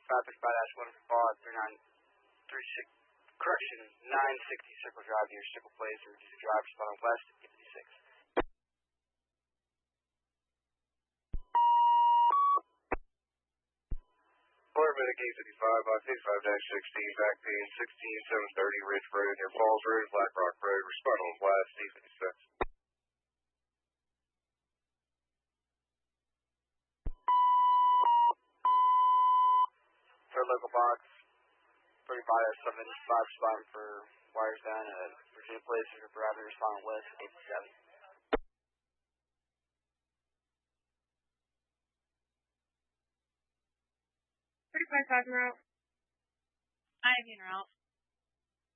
535-1 for call at 960 Circle Drive near Circle Place. Emergency drive responding west, 856. Florida Gate 55 on 55-16, back pin 16730 Ridge Road near Falls Road, Black Rock Road, respond on west, 856. Third local box, 35-7, 5 responding for wires down at Virginia Place, Circle Drive near responding west, 857. 35 route. I have en route.